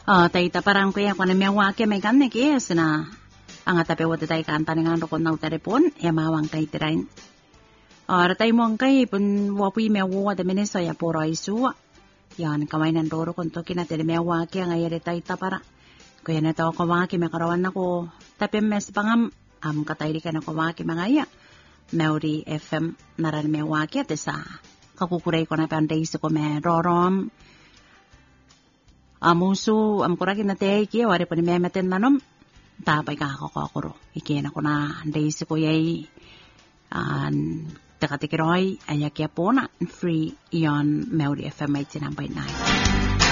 Taita parang kuya ko na may wake may kan neki na ang atape wate tay kanta nga rokon na telepon ya mawang tay tirain. Ratay mo ang kay pun wapi may wa de menesa ya poro isu. Yan kamay nan doro kon to kinate may wake nga yare taita para. Kuya na to ko wake may karawan nako tapi mes pangam katay di kana ko wake mga ya. Maori FM naran may wake te sa kakukuray ko na panday su ko may rorom. Amuso kuragin na te iki wari pa ni memeten nanom tapay kakakakuro iki na ko na anday si kuyay takatikiroy ayak ya po na free yon Maori FM 89.9